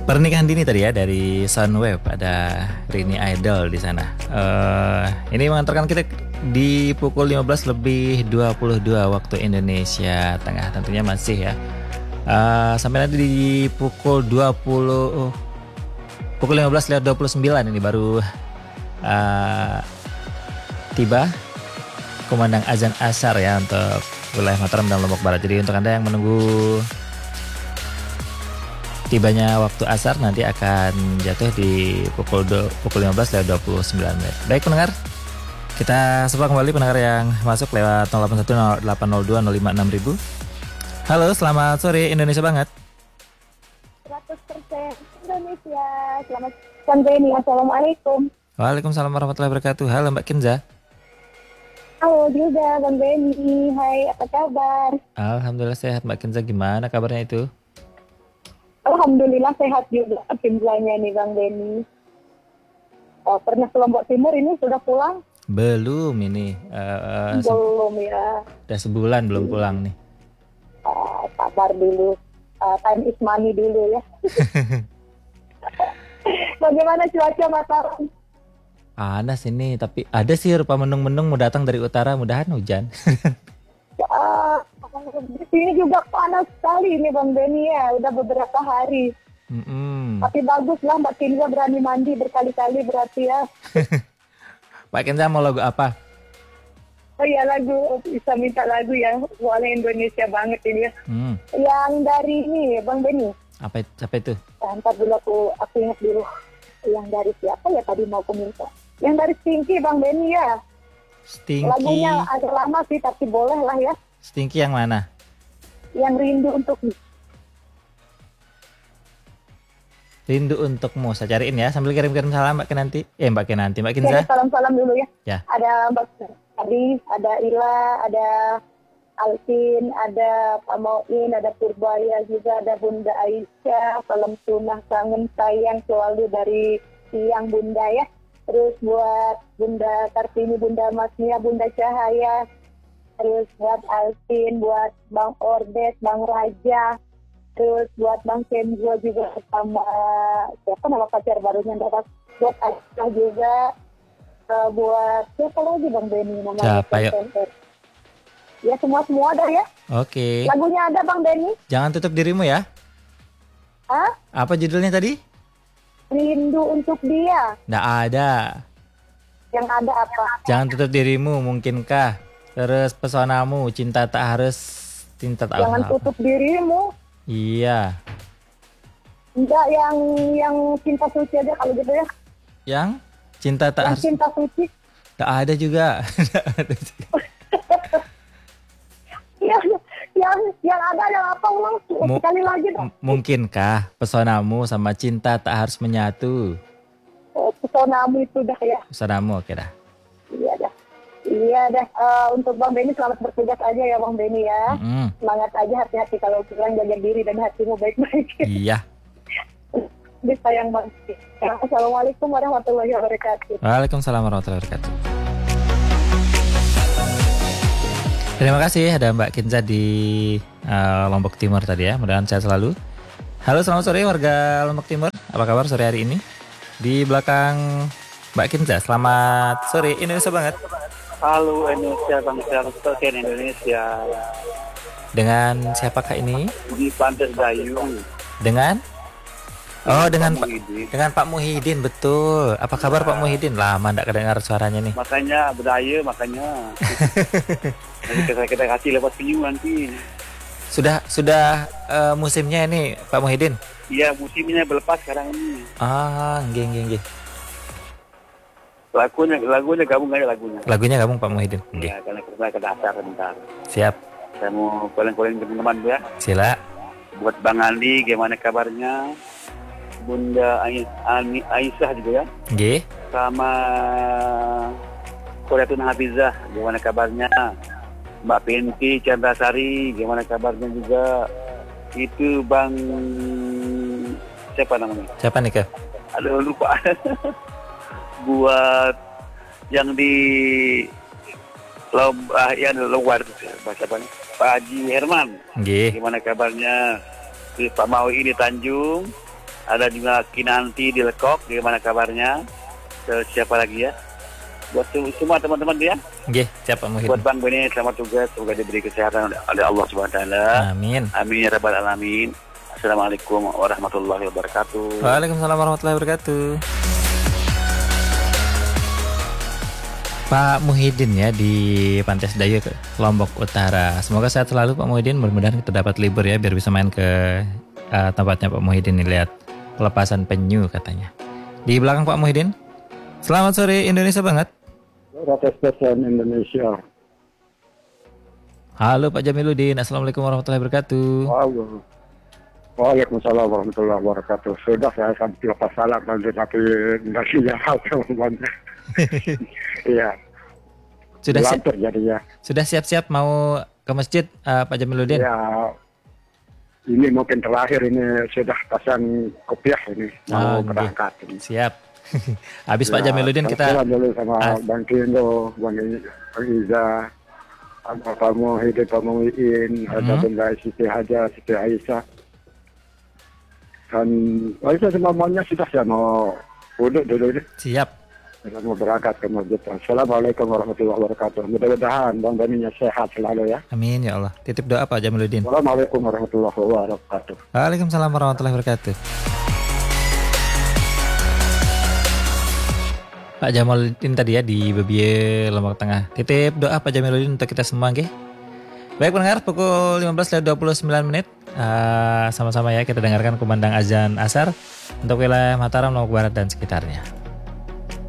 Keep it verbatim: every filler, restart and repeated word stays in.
Pernikahan dini tadi ya dari Sunweb, ada Rini Idol di sana. Uh, ini mengantarkan kita di pukul lima belas lebih dua puluh dua waktu Indonesia Tengah. Tentunya masih ya. Uh, sampai nanti di pukul dua puluh pukul lima belas lewat dua puluh sembilan ini baru uh, tiba kumandang azan asar ya untuk wilayah Mataram dan Lombok Barat. Jadi untuk Anda yang menunggu tibanya waktu asar nanti akan jatuh di pukul dua, pukul lima belas lewat dua puluh sembilan menit. Baik pendengar, kita sapa kembali pendengar yang masuk lewat nol delapan satu nol delapan nol dua nol lima enam ribu. Halo, selamat sore Indonesia banget. seratus persen Indonesia. Selamat Bang Benny. Assalamualaikum. Waalaikumsalam warahmatullahi wabarakatuh. Halo Mbak Kinza. Halo juga Bang Benny. Hai, apa kabar? Alhamdulillah sehat. Mbak Kinza gimana kabarnya itu? Alhamdulillah sehat juga Kinzanya nih Bang Benny. Oh, pernah ke Lombok Timur ini sudah pulang? Belum ini. Uh, belum se- ya. Udah sebulan belum pulang nih. Uh, sabar dulu. Uh, time is money dulu ya. Bagaimana cuaca Mataram? Panas ini, tapi ada sih rupa mendung-mendung mau datang dari utara, mudahan hujan. uh, di sini juga panas sekali ini Bang Benny ya, udah beberapa hari. Mm-mm. Tapi bagus lah Mbak Kinza berani mandi berkali-kali berarti ya. Pak Kinza mau lagu apa? Oh iya, lagu, bisa minta lagu ya, soalnya Indonesia banget ini ya. Hmm. Yang dari ini Bang Benny. Apa, apa itu? Ya, ntar dulu aku, aku ingat dulu. Yang dari siapa ya tadi mau aku minta. Yang dari Stinky Bang Benny ya. Stinky. Lagunya agak lama sih tapi boleh lah ya. Stinky yang mana? Yang Rindu Untukmu. Rindu Untukmu, saya cariin ya sambil kirim-kirim salam Mbak Kinanti. Eh Mbak Kinanti, Mbak Kinza. Ya, salam-salam dulu ya. Ya. Ada Mbak Adi, ada Ila, ada Alvin, ada Pak Mauin, ada Purbaya juga, ada Bunda Aisyah. Salam tunah kangen sayang selalu dari siang Bunda ya. Terus buat Bunda Kartini, Bunda Masnia, Bunda Cahaya. Terus buat Alvin, buat Bang Ordes, Bang Raja. Terus buat Bang Kenzo juga sama siapa nama pacar barunya dapat. Buat Aisyah juga. Uh, buat siapa lagi Bang Benny namanya? Siapa yuk? Ya semua-semua ada ya. Oke. Lagunya ada Bang Benny. Jangan tutup dirimu ya. Hah? Apa judulnya tadi? Rindu Untuk Dia. Nggak ada. Yang ada apa? Jangan tutup dirimu, mungkinkah? Terus pesonamu, cinta tak harus, cinta tak Jangan harus tutup dirimu. Iya. Enggak, yang yang cinta suci aja kalau gitu ya. Yang cinta tak yang harus. cinta suci. Nggak ada juga. Nggak ada juga. yang yang yang ada yang apa ulang Mu- sekali lagi dong. M- mungkinkah pesonamu sama cinta tak harus menyatu? Oh, pesonamu itu dah ya. Pesonamu, oke dah. Iya dah. Iya dah. Uh, untuk Bang Benny selamat bertugas aja ya Bang Benny ya. Mm-hmm. Semangat aja, hati-hati kalau pulang, jaga diri dan hatimu baik-baik. Iya. Disayang banget. Assalamualaikum warahmatullahi wabarakatuh. Waalaikumsalam warahmatullahi wabarakatuh. Terima kasih ada Mbak Kinza di uh, Lombok Timur tadi ya. Mudah-mudahan sehat selalu. Halo, selamat sore warga Lombok Timur. Apa kabar sore hari ini? Di belakang Mbak Kinza. Selamat sore Indonesia banget. Halo Indonesia, bangsa Rakyat Indonesia. Dengan siapakah ini? Di Pantai Gayu. Dengan? Oh, dengan Pak Pak Muhyiddin. dengan Pak Muhyiddin, betul. Apa kabar Pak Muhyiddin? Lama enggak kedengar suaranya nih. Makanya budaya, makanya. Nanti kita, kita kasih lewat penyu nanti. Sudah sudah uh, musimnya ini Pak Muhyiddin? Iya, musimnya berlepas sekarang ini. Ah, nggih nggih nggih. Lagunya, lagunya gabung aja lagunya. Lagunya gabung Pak Muhyiddin. Nggih. Ya, karena kita ke dasar bentar. Siap. Saya mau calling-calling teman-teman ya. Sila. Buat Bang Andi, gimana kabarnya? Bunda Ai- Ani- Aisyah juga ya. Nggih. Sama Koreatun Hafizah, gimana kabarnya? Mbak Penti Chandrasari, gimana kabarnya juga? Itu Bang siapa namanya? Siapa nih, Ke? Aduh lupa. Buat yang di lomba yang luar bahasa apa nih? Pak Haji Herman. Nggih. Gimana kabarnya? Di Pak Maui di Tanjung. Ada juga Kinanti di Lekok, gimana kabarnya? Terus siapa lagi ya? Buat semua teman-teman dia. Nggih, siap Pak Muhyiddin. Buat Bang Beni selamat tugas, semoga diberi kesehatan oleh Allah Subhanahu wa taala. Amin. Amin ya rabbal alamin. Assalamualaikum warahmatullahi wabarakatuh. Waalaikumsalam warahmatullahi wabarakatuh. Pak Muhyiddin ya di Pantai Sedayu Lombok Utara. Semoga sehat selalu Pak Muhyiddin. Mudah-mudahan kita dapat libur ya biar bisa main ke uh, tempatnya Pak Muhyiddin nih, lihat pelepasan penyu katanya. Di belakang Pak Muhyiddin. Selamat sore Indonesia banget. Ratus persen Indonesia. Halo Pak Jamiluddin. Assalamualaikum warahmatullahi wabarakatuh. Halo. Waalaikumsalam warahmatullahi wabarakatuh. Sudah saya sampai lepas salam nanti tapi nggak siap semuanya. Iya. Sudah siap Lantur jadinya. Sudah siap-siap mau ke masjid uh, Pak Jamiluddin? Ya. Ini mungkin terakhir ini sudah pasang kopiah ini mau Oh, nggih. berangkat ini. Siap. Habis Pak Jamiluddin kita Salam dulu sama Ah. Bang Kindo, Bang I- Bang Iza, ada Pak Muhyiddin, Pak Muhyiddin, ada Hmm. Bunda Siti Haja, Siti Aisyah. Dan Aisyah semuanya sudah saya mau duduk dulu ini. siap. Saya mau berangkat ke masjid. Assalamualaikum warahmatullahi wabarakatuh. Mudah-mudahan Bang Beninya sehat selalu ya. Amin ya Allah. Titip doa Pak Jamiluddin. Assalamualaikum warahmatullahi wabarakatuh. Waalaikumsalam warahmatullahi wabarakatuh. Pak Jamiluddin tadi ya di Bebie Lombok Tengah. Titip doa Pak Jamiluddin untuk kita semua nggih. Baik pendengar, pukul lima belas lewat dua puluh sembilan menit. Uh, sama-sama ya kita dengarkan kumandang azan asar untuk wilayah Mataram, Lombok Barat dan sekitarnya.